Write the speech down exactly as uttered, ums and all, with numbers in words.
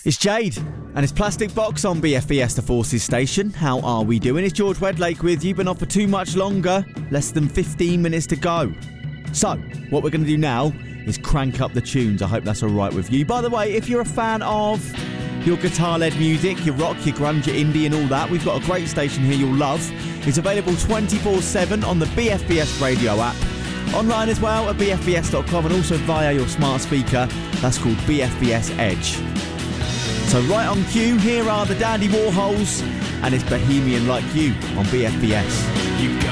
It's Jade and it's Plastic Box on B F B S The Forces station. How are we doing? It's George Wedlake with you, but not for too much longer. Less than fifteen minutes to go. So, what we're going to do now is crank up the tunes. I hope that's all right with you. By the way, if you're a fan of your guitar-led music, your rock, your grunge, your indie and all that, we've got a great station here you'll love. It's available twenty-four seven on the B F B S radio app. Online as well at b f b s dot com and also via your smart speaker. That's called B F B S Edge. So right on cue, here are the Dandy Warhols and it's Bohemian Like You on B F B S. You got